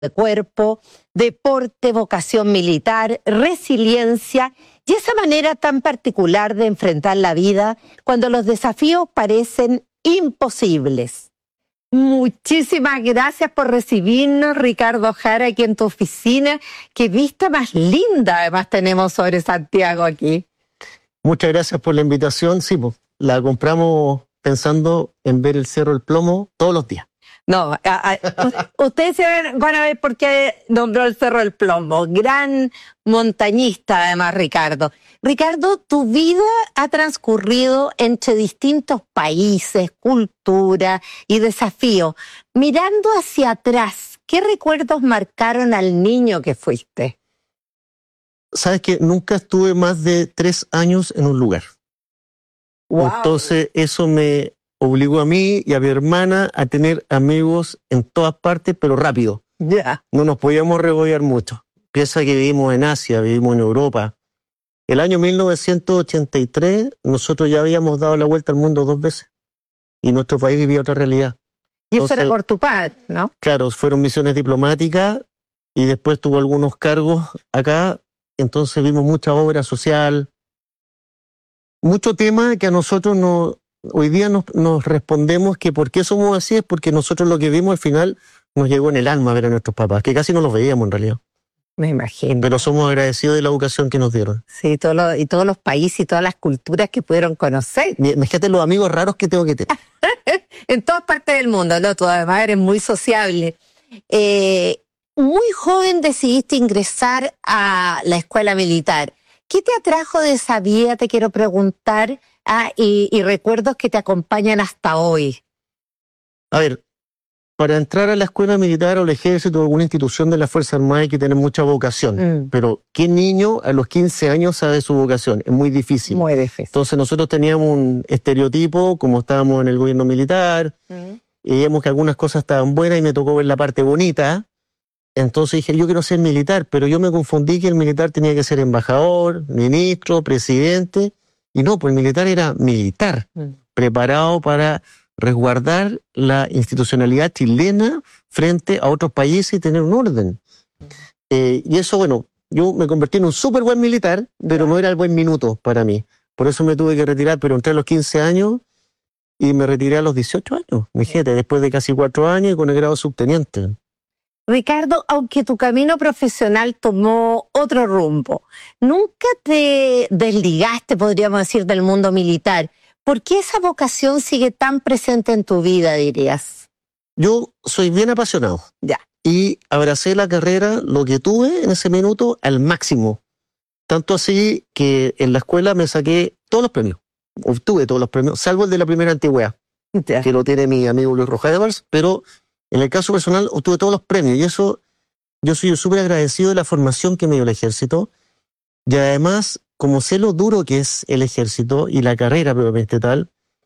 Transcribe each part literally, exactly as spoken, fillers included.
de cuerpo, deporte, vocación militar, resiliencia y esa manera tan particular de enfrentar la vida cuando los desafíos parecen imposibles. Muchísimas gracias por recibirnos, Ricardo Jara, aquí en tu oficina. Qué vista más linda además tenemos sobre Santiago aquí. Muchas gracias por la invitación. Sí, pues, la compramos pensando en ver el Cerro del Plomo todos los días. No, a, a, ustedes se van, van a ver por qué nombró el Cerro del Plomo. Gran montañista además, Ricardo. Ricardo, tu vida ha transcurrido entre distintos países, cultura y desafíos. Mirando hacia atrás, ¿qué recuerdos marcaron al niño que fuiste? Sabes que nunca estuve más de tres años en un lugar. Wow. Entonces eso me obligó a mí y a mi hermana a tener amigos en todas partes, pero rápido. Ya. Yeah. No nos podíamos regodear mucho. Piensa que vivimos en Asia, vivimos en Europa. El año mil novecientos ochenta y tres nosotros ya habíamos dado la vuelta al mundo dos veces. Y nuestro país vivía otra realidad. Y eso era por tu padre, ¿no? Claro, fueron misiones diplomáticas y después tuvo algunos cargos acá. Entonces vimos mucha obra social, mucho tema que a nosotros no, hoy día nos, nos respondemos que por qué somos así es porque nosotros lo que vimos al final nos llegó en el alma a ver a nuestros papás, que casi no los veíamos en realidad. Me imagino. Pero somos agradecidos de la educación que nos dieron. Sí, todo lo, y todos los países y todas las culturas que pudieron conocer. Imagínate los amigos raros que tengo que tener. En todas partes del mundo, ¿no? Tú además eres muy sociable. Eh... Muy joven decidiste ingresar a la escuela militar. ¿Qué te atrajo de esa vida? Te quiero preguntar. Ah, y, y recuerdos que te acompañan hasta hoy. A ver, para entrar a la escuela militar o al ejército o alguna institución de la Fuerza Armada hay que tener mucha vocación. Mm. Pero ¿qué niño a los quince años sabe su vocación? Es muy difícil. Muy difícil. Entonces nosotros teníamos un estereotipo, como estábamos en el gobierno militar, mm. y veíamos que algunas cosas estaban buenas y me tocó ver la parte bonita. Entonces dije, yo quiero ser militar, pero yo me confundí que el militar tenía que ser embajador, ministro, presidente, y no, pues el militar era militar, mm. preparado para resguardar la institucionalidad chilena frente a otros países y tener un orden. Mm. Eh, y eso, bueno, yo me convertí en un súper buen militar, pero no era el buen minuto para mí. Por eso me tuve que retirar, pero entré a los quince años y me retiré a los dieciocho años, fíjate, después de casi cuatro años y con el grado de subteniente. Ricardo, aunque tu camino profesional tomó otro rumbo, nunca te desligaste, podríamos decir, del mundo militar. ¿Por qué esa vocación sigue tan presente en tu vida, dirías? Yo soy bien apasionado. Ya. Y abracé la carrera, lo que tuve en ese minuto, al máximo. Tanto así que en la escuela me saqué todos los premios. Obtuve todos los premios, salvo el de la primera antigüedad, ya. que lo tiene mi amigo Luis Rojas, pero en el caso personal obtuve todos los premios y eso, yo soy súper agradecido de la formación que me dio el ejército y además, como sé lo duro que es el ejército y la carrera propiamente tal,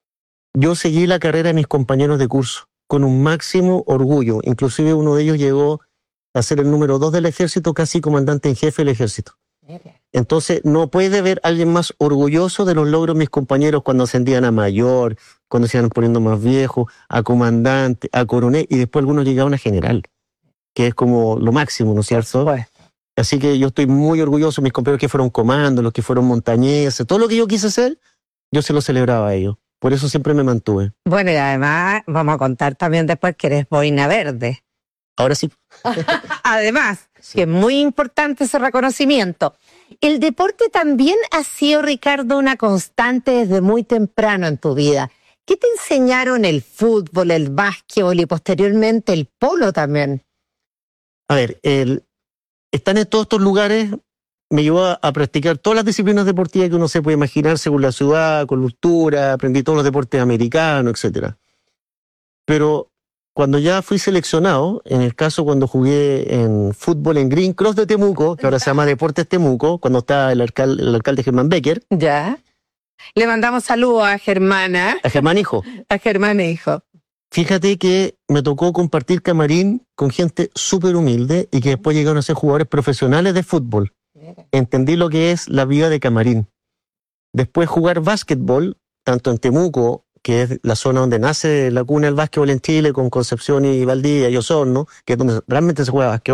yo seguí la carrera de mis compañeros de curso con un máximo orgullo. Inclusive uno de ellos llegó a ser el número dos del ejército, casi comandante en jefe del ejército. Entonces, no puede haber alguien más orgulloso de los logros de mis compañeros cuando ascendían a mayor, cuando se iban poniendo más viejos, a comandante, a coronel, y después algunos llegaban a general, que es como lo máximo, ¿no es cierto? Bueno. Así que yo estoy muy orgulloso de mis compañeros que fueron comandos, los que fueron montañeses, todo lo que yo quise hacer, yo se lo celebraba a ellos. Por eso siempre me mantuve. Bueno, y además vamos a contar también después que eres boina verde. Ahora sí. Además, sí. que es muy importante ese reconocimiento. El deporte también ha sido, Ricardo, una constante desde muy temprano en tu vida. ¿Qué te enseñaron el fútbol, el básquetbol y posteriormente el polo también? A ver, el, estar en todos estos lugares me llevó a, a practicar todas las disciplinas deportivas que uno se puede imaginar según la ciudad, cultura, aprendí todos los deportes americanos, etcétera. Pero cuando ya fui seleccionado, en el caso cuando jugué en fútbol en Green Cross de Temuco, que ahora se llama Deportes Temuco, cuando estaba el alcalde, el alcalde Germán Becker. Ya. Le mandamos saludos a Germana. A Germán Hijo. A Germán Hijo. Fíjate que me tocó compartir camarín con gente súper humilde y que después llegaron a ser jugadores profesionales de fútbol. Entendí lo que es la vida de camarín. Después jugar básquetbol, tanto en Temuco que es la zona donde nace la cuna del básquetbol en Chile, con Concepción y Valdivia y Osorno, que es donde realmente se juega básquetbol.